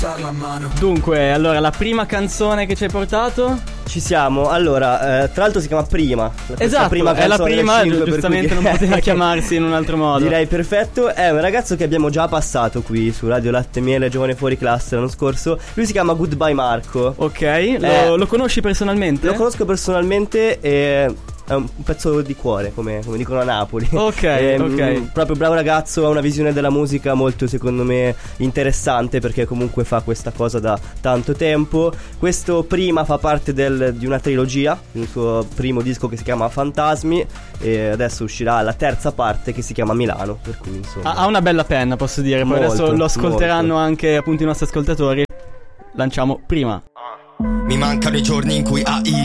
Dunque, allora, la prima canzone che ci hai portato? Ci siamo. Allora, tra l'altro si chiama Prima. Esatto, prima è la prima, cinque, giustamente non poteva chiamarsi in un altro modo. Direi perfetto. È un ragazzo che abbiamo già passato qui su Radio Latte e Miele, Giovane Fuori Classe, l'anno scorso. Lui si chiama Goodbye Marco. Ok, lo conosci personalmente? Lo conosco personalmente e è un pezzo di cuore, come dicono a Napoli. Ok. Proprio bravo ragazzo, ha una visione della musica molto, secondo me, interessante, perché comunque fa questa cosa da tanto tempo. Questo Prima fa parte di una trilogia, il suo primo disco che si chiama Fantasmi, e adesso uscirà la terza parte che si chiama Milano, per cui insomma ha una bella penna, posso dire. Poi molto, adesso lo ascolteranno molto. anche appunto i nostri ascoltatori. Lanciamo Prima. Mi mancano i giorni in cui AI